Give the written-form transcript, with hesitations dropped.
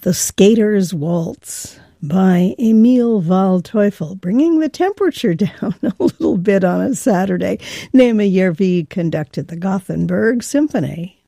The Skater's Waltz by Emil Waldteufel, bringing the temperature down a little bit on a Saturday. Nema Järvi conducted the Gothenburg Symphony.